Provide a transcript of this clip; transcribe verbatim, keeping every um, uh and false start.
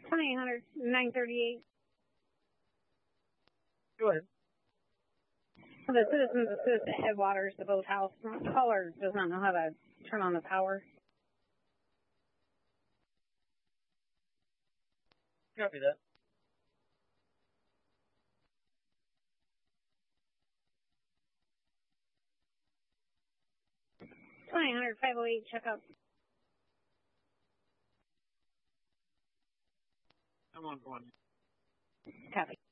twenty-eight hundred, nine thirty-eight. Go ahead. The citizens assist at Headwaters, the boathouse. Caller does not know how to turn on the power. Copy that. twenty-eight hundred, five oh eight, check up. I'm on one. Copy.